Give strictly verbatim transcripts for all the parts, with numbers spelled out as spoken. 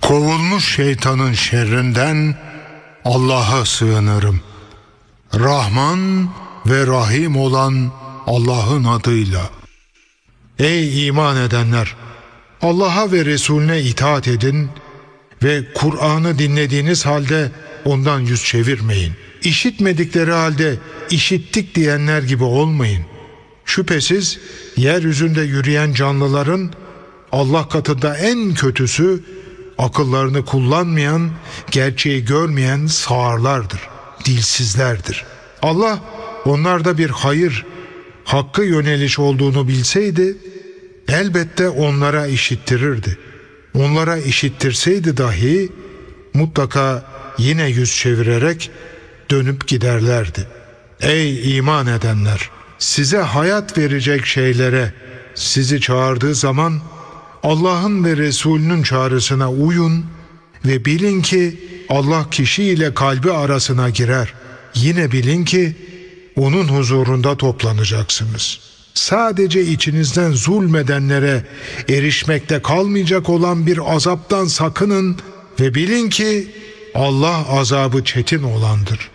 Kovulmuş şeytanın şerrinden Allah'a sığınırım. Rahman ve Rahim olan Allah'ın adıyla. Ey iman edenler! Allah'a ve Resulüne itaat edin ve Kur'an'ı dinlediğiniz halde ondan yüz çevirmeyin. İşitmedikleri halde işittik diyenler gibi olmayın. Şüphesiz yeryüzünde yürüyen canlıların Allah katında en kötüsü akıllarını kullanmayan, gerçeği görmeyen sağırlardır, dilsizlerdir. Allah onlarda bir hayır, hakkı yöneliş olduğunu bilseydi elbette onlara işittirirdi. Onlara işittirseydi dahi mutlaka yine yüz çevirerek dönüp giderlerdi. Ey iman edenler! Size hayat verecek şeylere sizi çağırdığı zaman Allah'ın ve Resulünün çağrısına uyun ve bilin ki Allah kişiyle kalbi arasına girer. Yine bilin ki onun huzurunda toplanacaksınız. Sadece içinizden zulmedenlere erişmekte kalmayacak olan bir azaptan sakının ve bilin ki Allah azabı çetin olandır.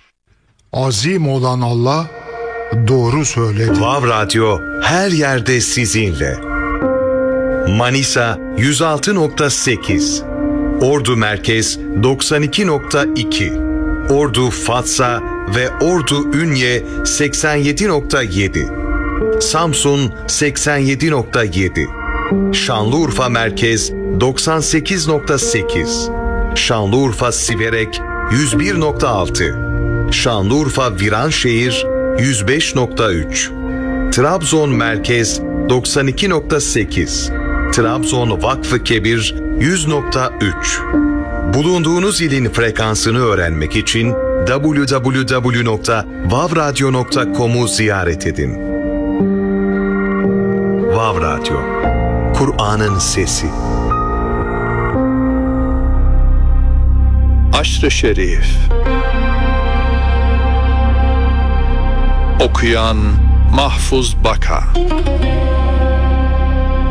Azim olan Allah doğru söyledi. Vav Radyo her yerde sizinle. Manisa yüz altı nokta sekiz, Ordu Merkez doksan iki nokta iki, Ordu Fatsa ve Ordu Ünye seksen yedi nokta yedi, Samsun seksen yedi nokta yedi, Şanlıurfa Merkez doksan sekiz nokta sekiz, Şanlıurfa Siverek yüz bir nokta altı, Şanlıurfa Viranşehir yüz beş nokta üç, Trabzon Merkez doksan iki nokta sekiz, Trabzon Vakfı Kebir yüz nokta üç. Bulunduğunuz ilin frekansını öğrenmek için double-u double-u double-u nokta vav radyo nokta com'u ziyaret edin. Vav Radyo, Kur'an'ın sesi. Aşr-ı Şerif. Okuyan Mahfuz Baka.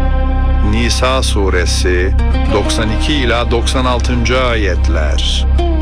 Nisa suresi doksan iki ila doksan altıncı ayetler.